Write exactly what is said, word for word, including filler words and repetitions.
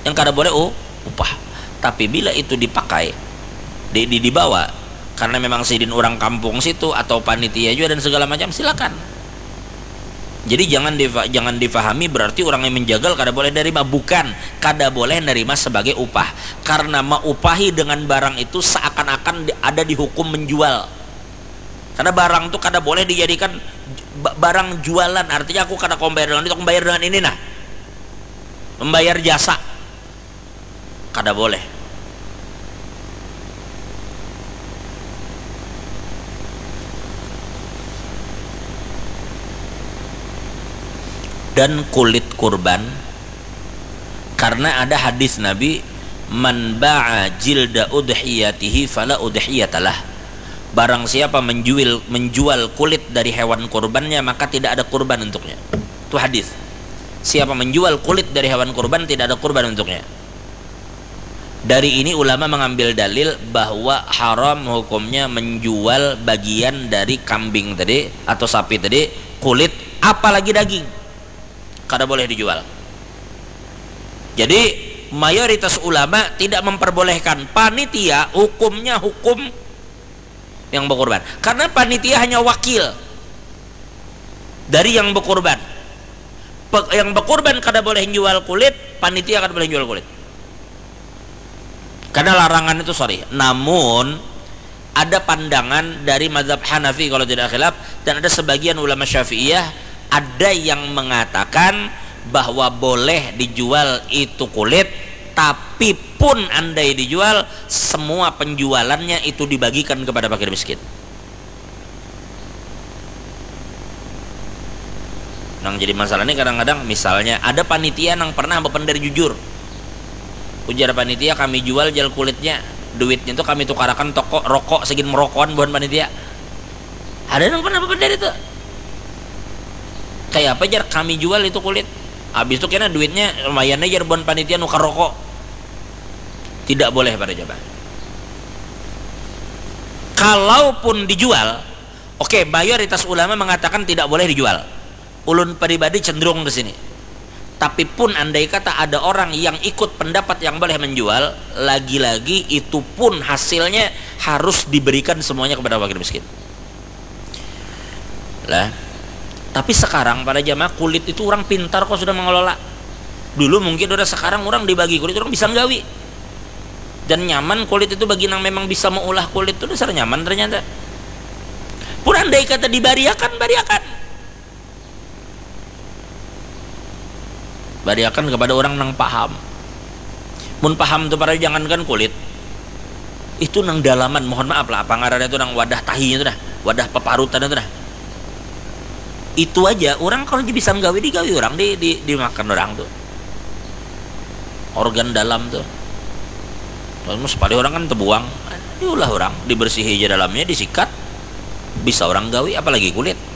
yang kada boleh oh, upah. Tapi bila itu dipakai di, di dibawa karena memang sidin orang kampung situ atau panitia juga dan segala macam, silakan. Jadi jangan difa, jangan difahami berarti orang yang menjagal kada boleh nerima, bukan, kada boleh nerima sebagai upah. Karena maupahi dengan barang itu seakan-akan ada di hukum menjual. Karena barang itu kada boleh dijadikan barang jualan. Artinya aku kada membayar dengan itu, aku membayar dengan ini nah. Membayar jasa. Kada boleh. Dan kulit kurban, karena ada hadis Nabi, man ba'a jilda udhiyatihi fala udhiyatalah, barang siapa menjual menjual kulit dari hewan kurbannya maka tidak ada kurban untuknya. Itu hadis. Siapa menjual kulit dari hewan kurban tidak ada kurban untuknya. Dari ini ulama mengambil dalil bahwa haram hukumnya menjual bagian dari kambing tadi atau sapi tadi, kulit apalagi daging, kada boleh dijual. Jadi mayoritas ulama tidak memperbolehkan. Panitia hukumnya hukum yang berkorban, karena panitia hanya wakil dari yang berkorban. Yang berkorban kada boleh jual kulit, panitia kada boleh jual kulit, karena larangan itu sorry. Namun ada pandangan dari mazhab Hanafi kalau tidak khilaf, dan ada sebagian ulama Syafi'iyah, ada yang mengatakan bahwa boleh dijual itu kulit, tapi pun andai dijual, semua penjualannya itu dibagikan kepada fakir miskin. Nang jadi masalah ini kadang-kadang, misalnya ada panitia yang pernah berpendar jujur, ujar panitia kami jual jual kulitnya, duitnya itu kami tukarakan toko rokok segini merokokan buat panitia. Ada yang pernah berpendar itu kayak apa jar kami jual itu kulit, habis itu kena duitnya lumayan aja buat panitia nukar rokok. Tidak boleh para jamaah. Kalaupun dijual, oke, okay, mayoritas ulama mengatakan tidak boleh dijual. Ulun pribadi cenderung ke sini. Tapi pun andai kata ada orang yang ikut pendapat yang boleh menjual, lagi-lagi itu pun hasilnya harus diberikan semuanya kepada fakir miskin. Lah, tapi sekarang pada jamaah kulit itu orang pintar kok sudah mengelola. Dulu mungkin udah, sekarang orang dibagi kulit orang bisa nggawi. Dan nyaman kulit itu bagi yang memang bisa mengolah kulit itu dasar nyaman ternyata. Pun andai kata dibariakan, bariakan. Bariakan kepada orang yang paham. Mun paham itu para jangankan kulit. Itu nang dalaman, mohon maaf lah, apa ngarannya itu nang wadah tahinya itu dah, wadah peparutan itu dah. Itu aja orang kalau bisa nggawi digawi orang di, di dimakan orang tuh. Organ dalam tuh. Lalu sepali orang kan terbuang, diulah orang, dibersihi aja dalamnya, disikat, bisa orang gawi, apalagi kulit.